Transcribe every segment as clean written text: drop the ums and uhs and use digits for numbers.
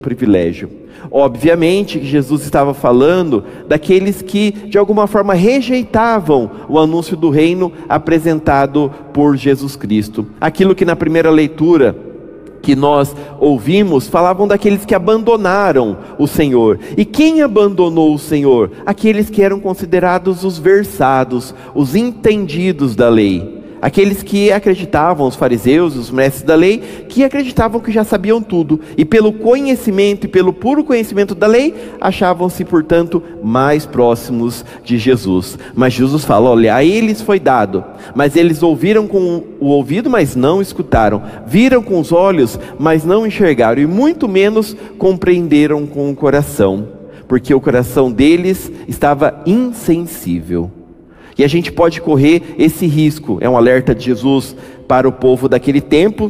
privilégio. Obviamente que Jesus estava falando daqueles que de alguma forma rejeitavam o anúncio do reino apresentado por Jesus Cristo. Aquilo que na primeira leitura que nós ouvimos, falavam daqueles que abandonaram o Senhor. E quem abandonou o Senhor? Aqueles que eram considerados os versados, os entendidos da lei. Aqueles que acreditavam, os fariseus, os mestres da lei, que acreditavam que já sabiam tudo. E pelo conhecimento e pelo puro conhecimento da lei, achavam-se, portanto, mais próximos de Jesus. Mas Jesus fala, olha, a eles foi dado, mas eles ouviram com o ouvido, mas não escutaram. Viram com os olhos, mas não enxergaram. E muito menos compreenderam com o coração, porque o coração deles estava insensível. E a gente pode correr esse risco, é um alerta de Jesus para o povo daquele tempo,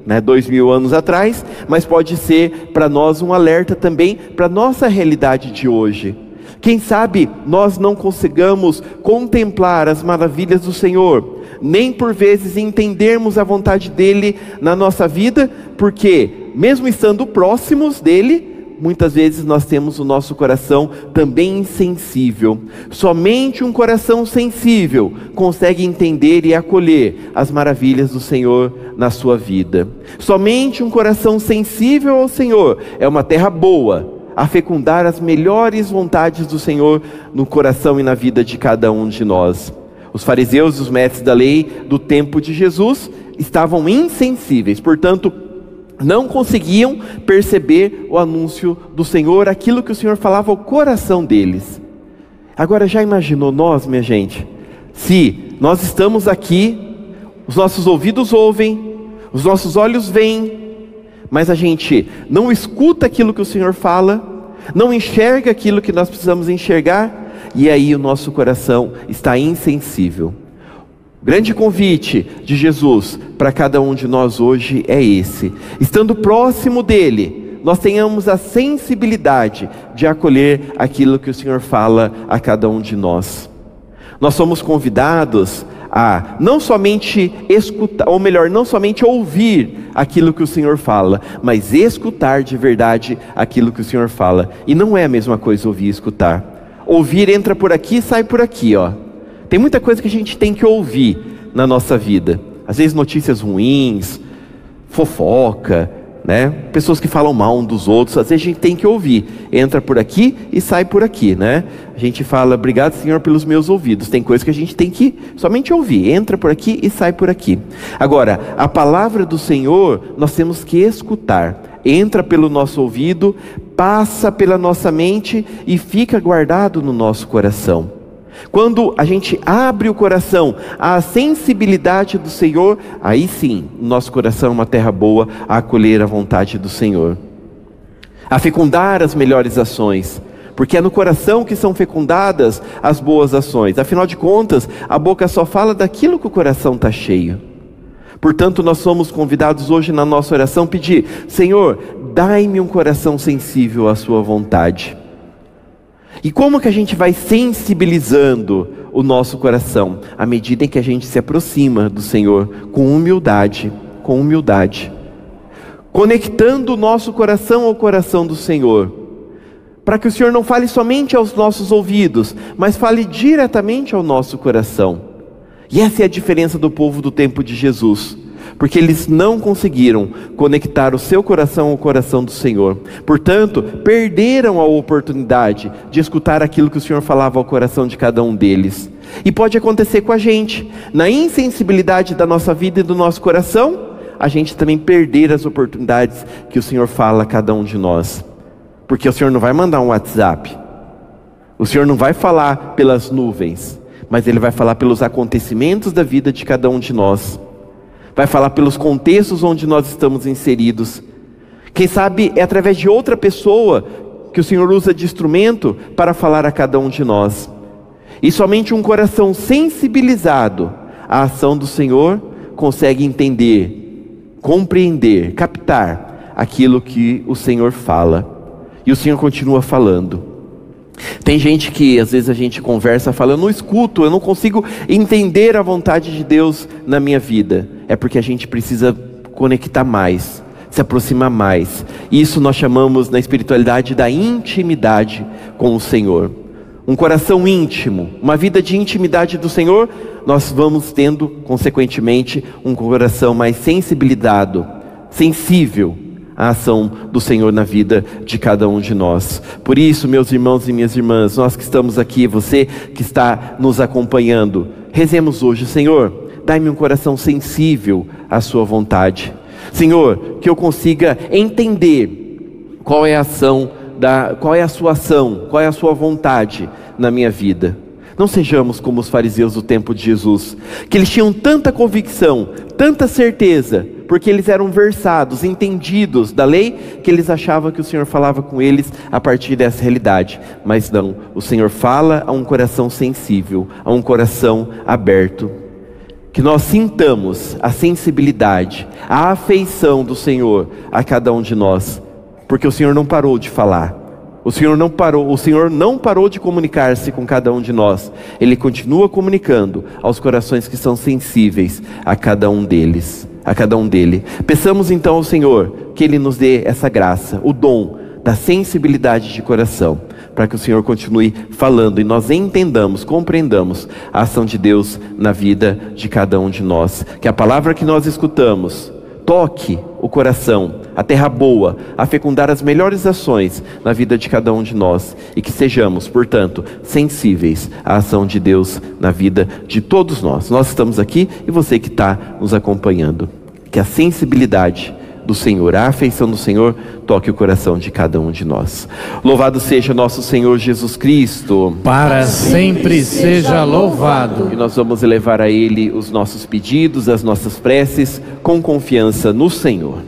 2000 anos atrás, mas pode ser para nós um alerta também para a nossa realidade de hoje. Quem sabe nós não consigamos contemplar as maravilhas do Senhor, nem por vezes entendermos a vontade dEle na nossa vida, porque mesmo estando próximos dEle, muitas vezes nós temos o nosso coração também insensível. Somente um coração sensível consegue entender e acolher as maravilhas do Senhor na sua vida. Somente um coração sensível ao Senhor é uma terra boa a fecundar as melhores vontades do Senhor no coração e na vida de cada um de nós. Os fariseus e os mestres da lei do tempo de Jesus estavam insensíveis, portanto, não conseguiam perceber o anúncio do Senhor, aquilo que o Senhor falava ao coração deles. Agora, já imaginou nós, minha gente, se nós estamos aqui, os nossos ouvidos ouvem, os nossos olhos veem, mas a gente não escuta aquilo que o Senhor fala, não enxerga aquilo que nós precisamos enxergar, e aí o nosso coração está insensível. O grande convite de Jesus para cada um de nós hoje é esse: estando próximo dele, nós tenhamos a sensibilidade de acolher aquilo que o Senhor fala a cada um de nós. Nós somos convidados a não somente escutar, ou melhor, não somente ouvir aquilo que o Senhor fala, mas escutar de verdade aquilo que o Senhor fala. E não é a mesma coisa ouvir e escutar. Ouvir entra por aqui e sai por aqui, ó. Tem muita coisa que a gente tem que ouvir na nossa vida. Às vezes notícias ruins, fofoca, pessoas que falam mal um dos outros. Às vezes a gente tem que ouvir. Entra por aqui e sai por aqui, A gente fala, obrigado Senhor pelos meus ouvidos. Tem coisa que a gente tem que somente ouvir. Entra por aqui e sai por aqui. Agora, a palavra do Senhor nós temos que escutar. Entra pelo nosso ouvido, passa pela nossa mente e fica guardado no nosso coração. Quando a gente abre o coração à sensibilidade do Senhor, aí sim, nosso coração é uma terra boa a acolher a vontade do Senhor, a fecundar as melhores ações, porque é no coração que são fecundadas as boas ações. Afinal de contas, a boca só fala daquilo que o coração está cheio. Portanto, nós somos convidados hoje na nossa oração a pedir: Senhor, dai-me um coração sensível à sua vontade. E como que a gente vai sensibilizando o nosso coração? À medida em que a gente se aproxima do Senhor, com humildade, conectando o nosso coração ao coração do Senhor, para que o Senhor não fale somente aos nossos ouvidos, mas fale diretamente ao nosso coração. E essa é a diferença do povo do tempo de Jesus, porque eles não conseguiram conectar o seu coração ao coração do Senhor. Portanto, perderam a oportunidade de escutar aquilo que o Senhor falava ao coração de cada um deles. E pode acontecer com a gente, na insensibilidade da nossa vida e do nosso coração, a gente também perder as oportunidades que o Senhor fala a cada um de nós. Porque o Senhor não vai mandar um WhatsApp, o Senhor não vai falar pelas nuvens, mas Ele vai falar pelos acontecimentos da vida de cada um de nós. Vai falar pelos contextos onde nós estamos inseridos. Quem sabe é através de outra pessoa que o Senhor usa de instrumento para falar a cada um de nós. E somente um coração sensibilizado à ação do Senhor consegue entender, compreender, captar aquilo que o Senhor fala. E o Senhor continua falando. Tem gente que às vezes a gente conversa, fala: eu não escuto, eu não consigo entender a vontade de Deus na minha vida. É porque a gente precisa conectar mais, se aproxima mais. Isso nós chamamos na espiritualidade da intimidade com o Senhor. Um coração íntimo, uma vida de intimidade do Senhor, nós vamos tendo, consequentemente, um coração mais sensibilizado, sensível à ação do Senhor na vida de cada um de nós. Por isso, meus irmãos e minhas irmãs, nós que estamos aqui, você que está nos acompanhando, rezemos hoje: Senhor, dai-me um coração sensível à sua vontade. Senhor, que eu consiga entender qual é a ação, qual é a sua ação, qual é a sua vontade na minha vida. Não sejamos como os fariseus do tempo de Jesus, que eles tinham tanta convicção, tanta certeza, porque eles eram versados, entendidos da lei, que eles achavam que o Senhor falava com eles a partir dessa realidade. Mas não, o Senhor fala a um coração sensível, a um coração aberto. Que nós sintamos a sensibilidade, a afeição do Senhor a cada um de nós, porque o Senhor não parou de falar. O Senhor não parou de comunicar-se com cada um de nós. Ele continua comunicando aos corações que são sensíveis a cada um deles, a cada um dele. Peçamos então ao Senhor que Ele nos dê essa graça, o dom da sensibilidade de coração, para que o Senhor continue falando e nós entendamos, compreendamos a ação de Deus na vida de cada um de nós. Que a palavra que nós escutamos toque o coração, a terra boa, a fecundar as melhores ações na vida de cada um de nós, e que sejamos, portanto, sensíveis à ação de Deus na vida de todos nós. Nós estamos aqui e você que está nos acompanhando. Que a sensibilidade do Senhor, a afeição do Senhor toque o coração de cada um de nós. Louvado seja nosso Senhor Jesus Cristo. Para sempre seja louvado. E nós vamos elevar a Ele os nossos pedidos, as nossas preces, com confiança no Senhor.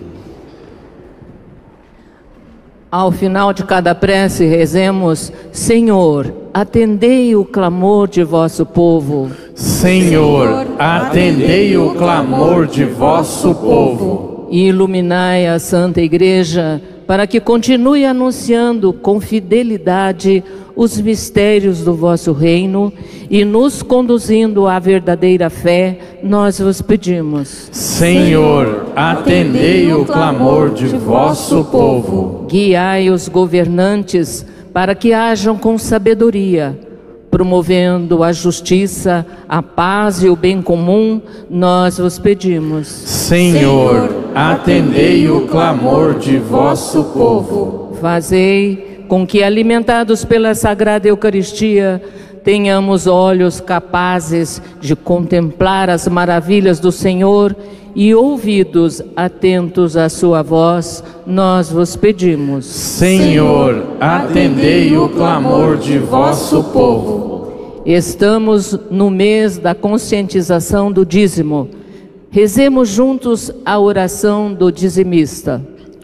Ao final de cada prece, rezemos: Senhor, atendei o clamor de vosso povo. Senhor, atendei o clamor de vosso povo. E iluminai a Santa Igreja, para que continue anunciando com fidelidade os mistérios do vosso reino e nos conduzindo à verdadeira fé, nós vos pedimos. Senhor, atendei o clamor de vosso povo. Guiai os governantes para que hajam com sabedoria, promovendo a justiça, a paz e o bem comum, nós vos pedimos. Senhor, atendei o clamor de vosso povo. Fazei com que, alimentados pela Sagrada Eucaristia, tenhamos olhos capazes de contemplar as maravilhas do Senhor e ouvidos atentos à sua voz, nós vos pedimos. Senhor, atendei o clamor de vosso povo. Estamos no mês da conscientização do dízimo. Rezemos juntos a oração do dizimista.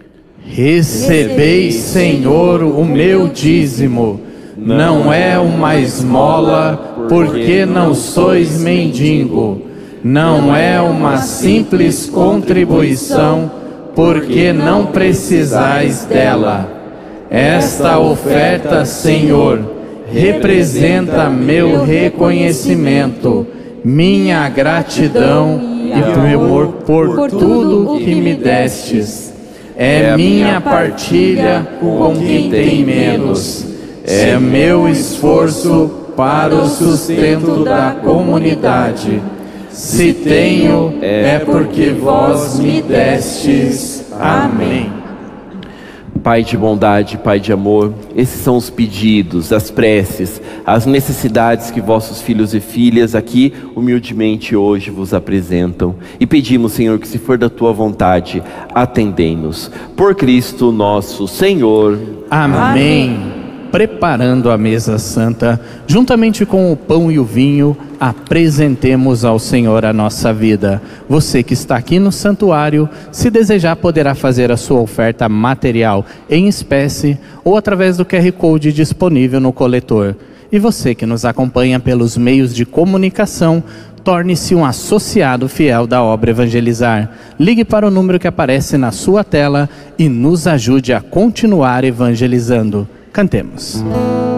Recebei, Senhor, o meu dízimo. Não é uma esmola, porque não sois mendigo. Não é uma simples contribuição, porque não precisais dela. Esta oferta, Senhor, representa meu reconhecimento, minha gratidão e meu amor por tudo que me destes. É minha partilha com quem tem menos. É meu esforço para o sustento da comunidade. Se tenho, é porque vós me destes. Amém. Pai de bondade, Pai de amor, esses são os pedidos, as preces, as necessidades que vossos filhos e filhas aqui humildemente hoje vos apresentam. E pedimos, Senhor, que se for da tua vontade, atendei-nos. Por Cristo nosso Senhor. Amém. Preparando a mesa santa, juntamente com o pão e o vinho, apresentemos ao Senhor a nossa vida. Você que está aqui no santuário, se desejar, poderá fazer a sua oferta material em espécie ou através do QR Code disponível no coletor. E você que nos acompanha pelos meios de comunicação, torne-se um associado fiel da obra Evangelizar. Ligue para o número que aparece na sua tela e nos ajude a continuar evangelizando. Cantemos.